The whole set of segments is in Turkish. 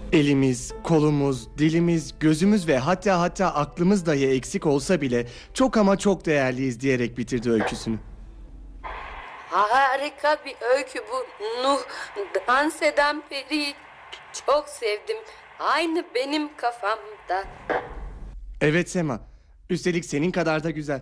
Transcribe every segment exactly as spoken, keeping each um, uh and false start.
Elimiz, kolumuz, dilimiz, gözümüz ve hatta hatta aklımız dahi eksik olsa bile çok ama çok değerliyiz diyerek bitirdi öyküsünü. Harika bir öykü bu. Nuh, dans eden periyi çok sevdim. Aynı benim kafamda. Evet Sema, üstelik senin kadar da güzel.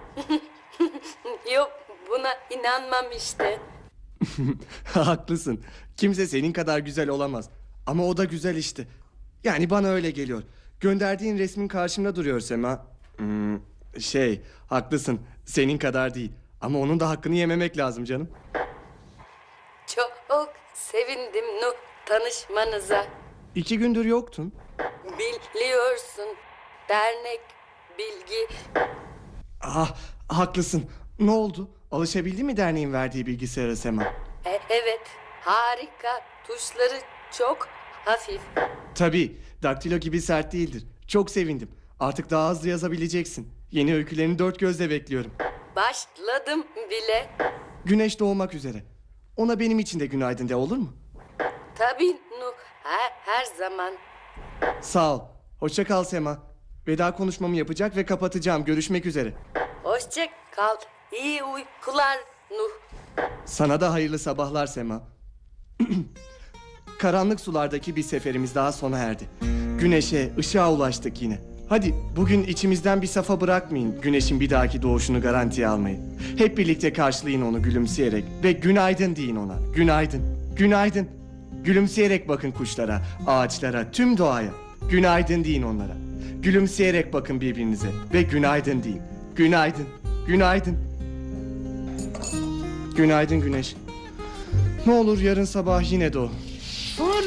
Yok, buna inanmam işte. Haklısın. Kimse senin kadar güzel olamaz. Ama o da güzel işte. Yani bana öyle geliyor. Gönderdiğin resmin karşımda duruyor Sema. Hmm, şey, haklısın. Senin kadar değil. Ama onun da hakkını yememek lazım canım. Çok sevindim Nuh tanışmanıza. İki gündür yoktun. Biliyorsun, dernek, bilgi. Ah, haklısın. Ne oldu? Alışabildin mi derneğin verdiği bilgisayara Sema? E, evet, harika. Tuşları çok hafif. Tabii, daktilo gibi sert değildir. Çok sevindim. Artık daha hızlı yazabileceksin. Yeni öykülerini dört gözle bekliyorum. Başladım bile. Güneş doğmak üzere. Ona benim için de günaydın de, olur mu? Tabii Nuh, her, her zaman. Sağ ol. Hoşça kal Sema. Veda konuşmamı yapacak ve kapatacağım. Görüşmek üzere. Hoşça kal. İyi uykular Nuh. Sana da hayırlı sabahlar Sema. Karanlık sulardaki bir seferimiz daha sona erdi. Güneşe, ışığa ulaştık yine. Hadi bugün içimizden bir safa bırakmayın güneşin bir dahaki doğuşunu garantiye almayı. Hep birlikte karşılayın onu gülümseyerek ve günaydın deyin ona. Günaydın, günaydın. Gülümseyerek bakın kuşlara, ağaçlara, tüm doğaya. Günaydın deyin onlara. Gülümseyerek bakın birbirinize ve günaydın deyin. Günaydın, günaydın. Günaydın güneş. Ne olur yarın sabah yine doğ.